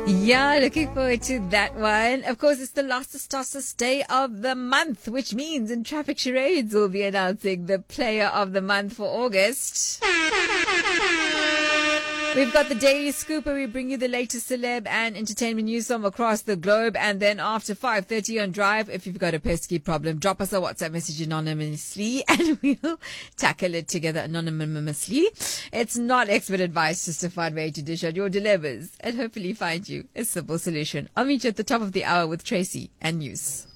Yeah, looking forward to that one. Of course, it's the last day of the month, which means in Traffic Charades we'll be announcing the player of the month for August. We've got the Daily Scoop where we bring you the latest celeb and entertainment news from across the globe. And then after 5:30 on Drive, if you've got a pesky problem, drop us a WhatsApp message anonymously and we'll tackle it together anonymously. It's not expert advice, just a fun way to dish out your dilemmas and hopefully find you a simple solution. I'll meet you at the top of the hour with Tracy and news.